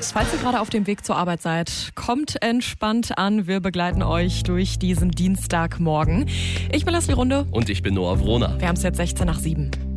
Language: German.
Falls ihr gerade auf dem Weg zur Arbeit seid, kommt entspannt an. Wir begleiten euch durch diesen Dienstagmorgen. Ich bin Leslie Runde. Und ich bin Noah Wrohner. Wir haben es jetzt 16 nach 7.